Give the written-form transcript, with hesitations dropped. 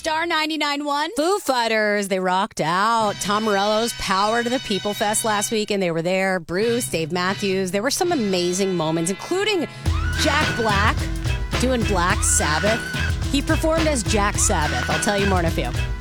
Star 99.1. Foo Fighters, they rocked out. Tom Morello's Power to the People Fest last week, and they were there. Bruce, Dave Matthews. There were some amazing moments, including Jack Black doing Black Sabbath. He performed as Jack Sabbath. I'll tell you more in a few.